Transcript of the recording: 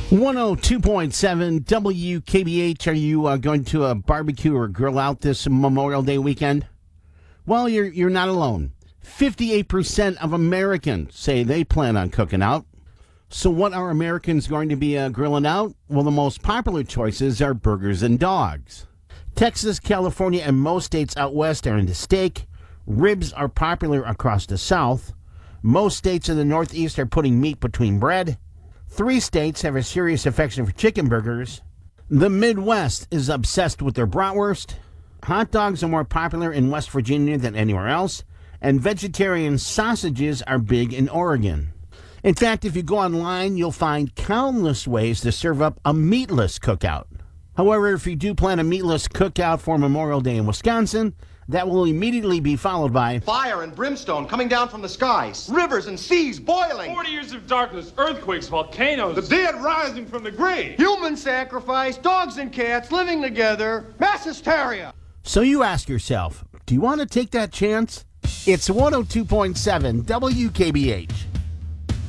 102.7 WKBH. Are you going to a barbecue or grill out this Memorial Day weekend? Well, you're not alone. 58% of Americans say they plan on cooking out. So what are Americans going to be grilling out? Well, the most popular choices are burgers and dogs. Texas, California, and most states out west are into steak. Ribs are popular across the South. Most states in the Northeast are putting meat between bread. 3 states have a serious affection for chicken burgers. The Midwest is obsessed with their bratwurst. Hot dogs are more popular in West Virginia than anywhere else. And vegetarian sausages are big in Oregon. In fact, if you go online, you'll find countless ways to serve up a meatless cookout. However, if you do plan a meatless cookout for Memorial Day in Wisconsin, that will immediately be followed by fire and brimstone coming down from the skies, rivers and seas boiling, 40 years of darkness, earthquakes, volcanoes, the dead rising from the grave, human sacrifice, dogs and cats living together, mass hysteria. So you ask yourself, do you want to take that chance? It's 102.7 WKBH.